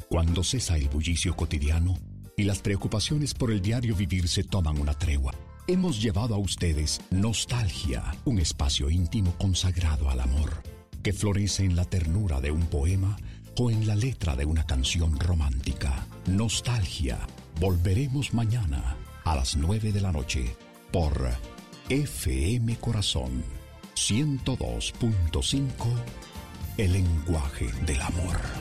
Cuando cesa el bullicio cotidiano y las preocupaciones por el diario vivir se toman una tregua, hemos llevado a ustedes Nostalgia, un espacio íntimo consagrado al amor, que florece en la ternura de un poema o en la letra de una canción romántica. Nostalgia. Volveremos mañana a las 9 de la noche por FM Corazón 102.5, el lenguaje del amor.